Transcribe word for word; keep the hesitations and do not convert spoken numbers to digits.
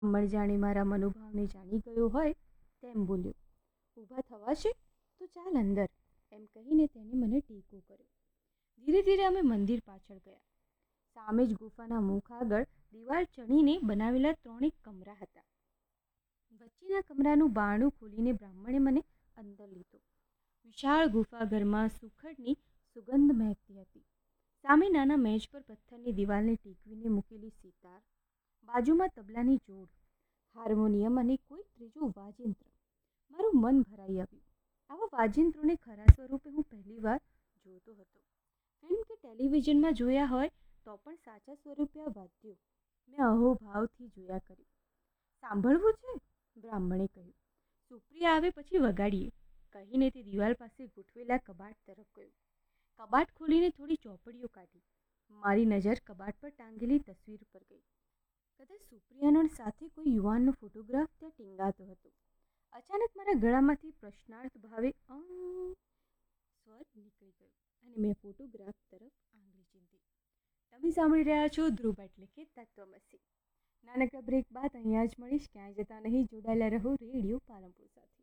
બ્રાહ્મણ જાણે મારા મનોભાવને જાણી ગયો હોય તેમ બોલ્યો, ઊભા થવાશે તો ચાલ અંદર, એમ કહીને તેને મને ટેકો કર્યો. ધીરે ધીરે અમે મંદિર પાછળ ગયા. સામે જ ગુફાના મુખ આગળ દિવાલ ચણીને બનાવેલા ત્રણેક કમરા હતા. વચ્ચેના કમરાનું બારણું ખોલીને બ્રાહ્મણે મને અંદર લીધો. વિશાળ ગુફા ઘરમાં સુખડની સુગંધ મહેકતી હતી. સામે નાના મેજ પર પથ્થરની દિવાલને ટેકવીને મૂકેલી સિતાર, બાજુમાં તબલાની જોડ, હાર્મોનિયમ અને કોઈ ત્રીજું વાજિંત્ર. મારું મન ભરાઈ આવ્યું. આવા વાજિંત્રોને ખરા સ્વરૂપે હું પહેલીવાર જોતો હતો. ફિલ્મ કે ટેલિવિઝનમાં જોયા હોય તો પણ સાચા સ્વરૂપે આ વાદ્યો મેં અહોભાવથી જોયા કર્યું. સાંભળવું છે? બ્રાહ્મણે કહ્યું. સુપ્રિયા આવે પછી વગાડીએ, કહીને તે દિવાલ પાસે ગોઠવેલા કબાટ તરફ ગયો. કબાટ ખોલીને થોડી ચોપડીઓ કાઢી. મારી નજર કબાટ પર ટાંગેલી તસવીર પર ગઈ. કદાચ સુપ્રિયાનો સાથે કોઈ યુવાનનો ફોટોગ્રાફ ત્યાં ટીંગાતો હતો. અચાનક મારા ગળામાંથી પ્રશ્નાર્થ ભાવે અં સ્વર નીકળી ગયો અને મેં ફોટોગ્રાફ તરફ આંગળી ચીંધી. તમે સાંભળી રહ્યા છો ધ્રુવ એટલે કે તત્વમસી. નાનકડા બ્રેક બાદ અહીંયા જ મળીશ. ક્યાંય જતા નહીં, જોડાયેલા રહો રેડિયો પાલનપુર સાથે.